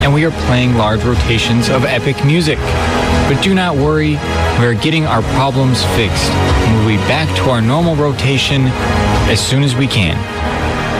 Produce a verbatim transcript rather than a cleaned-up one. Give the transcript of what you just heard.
and we are playing large rotations of epic music. But do not worry, we are getting our problems fixed, and we'll be back to our normal rotation as soon as we can.